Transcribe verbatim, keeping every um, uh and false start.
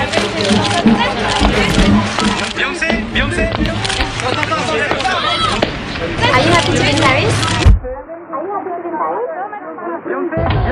Beyonce, Beyonce. Are you happy to be in Paris? Beyonce.